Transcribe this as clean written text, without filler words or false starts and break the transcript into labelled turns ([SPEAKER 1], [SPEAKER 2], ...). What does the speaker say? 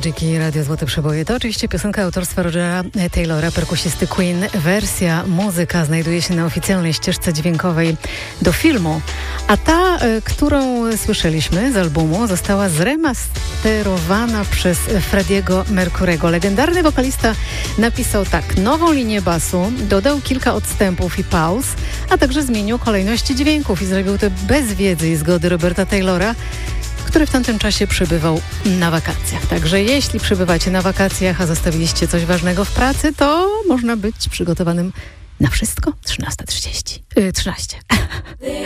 [SPEAKER 1] Magic i Radio Złote Przeboje. To oczywiście piosenka autorstwa Rogera Taylora, perkusisty Queen. Wersja, muzyka znajduje się na oficjalnej ścieżce dźwiękowej do filmu, a ta, którą słyszeliśmy z albumu, została zremasterowana przez Freddie'ego Mercury'ego. Legendarny wokalista napisał tak: nową linię basu, dodał kilka odstępów i pauz, a także zmienił kolejność dźwięków i zrobił to bez wiedzy i zgody Roberta Taylora, który w tamtym czasie przebywał na wakacjach. Także jeśli przebywacie na wakacjach, a zostawiliście coś ważnego w pracy, to można być przygotowanym na wszystko. 13:13.